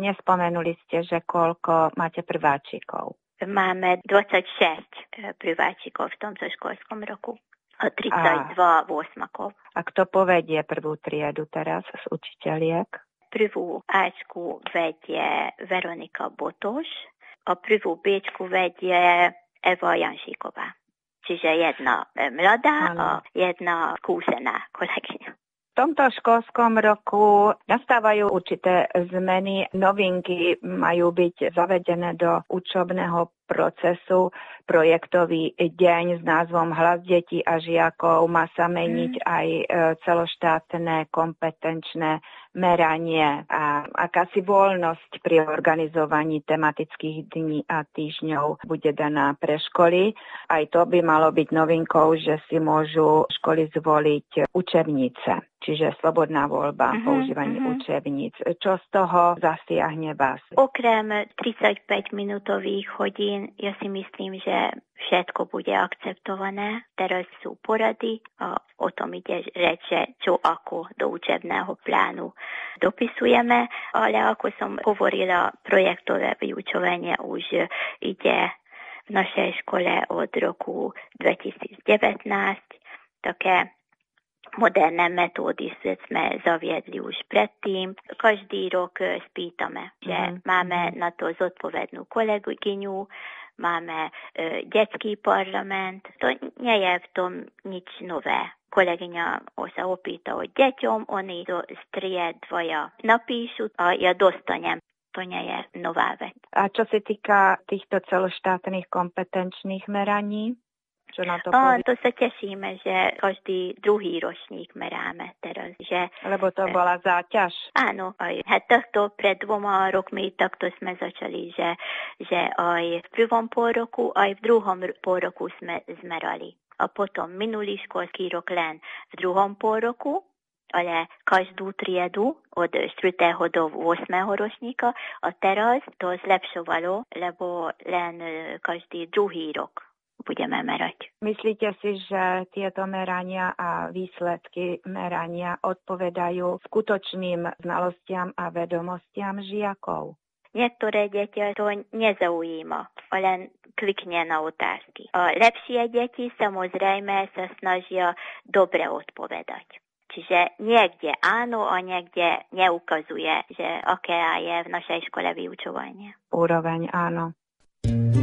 Nespomenuli ste, že koľko máte prváčikov. Máme 26 prváčikov v tomto školskom roku a 32 osmakov. A kto povedie prvú triedu teraz z učiteľiek? Prvú Ačku vedie Veronika Botoš a prvú Bčku vedie Eva Janšíková. Čiže jedna mladá a jedna skúsená kolegyňa. V tomto školskom roku nastávajú určité zmeny, novinky majú byť zavedené do učebného procesu. Projektový deň s názvom Hlas detí a žiakov má sa meniť aj celoštátne kompetenčné meranie a akási voľnosť pri organizovaní tematických dní a týždňov bude daná pre školy. Aj to by malo byť novinkou, že si môžu školy zvoliť učebnice, čiže slobodná voľba používanie učebníc. Čo z toho zasiahne vás? Okrem 35-minútových hodín, ja si myslím, že všetko bude akceptované. Teraz sú porady a o tom ide reč, čo ako do učebného plánu dopisujeme, ale ako som hovorila, projektové vyučovanie už ide v našej škole od roku 2019. Také moderné metódy sme zaviedli už predtým. Každý rok spýtame, že máme na to zodpovednú kolegyňu, máme detský parlament. To nie je v tom nič nové. Kolegyňa sa opýta o deťom, oni to dvoja napíšu a ja dostanem. To nie je nová vec. A čo sa týka týchto celoštátnych kompetenčných meraní? Čo na to to sa tešíme, že každý druhý ročník meráme teraz. Lebo to bola záťaž. Áno, aj takto pred 2 rokmi takto sme začali, že aj v prvom pôroku, aj v druhom pôroku sme zmerali. A potom minulý školský rok len v druhom pôroku, ale každú triedu od 4. do 8. ročníka a teraz to zlepšovalo, lebo len každý druhý rok budeme merať. Myslíte si, že tieto merania a výsledky merania odpovedajú skutočným znalostiam a vedomostiam žiakov? Niektoré deti to nezaujíma, len klikne na otázky. A lepšie deti samozrejme sa snažia dobre odpovedať. Čiže niekde áno a niekde neukazuje, že aké je v našej škole vyučovanie. Úroveň áno.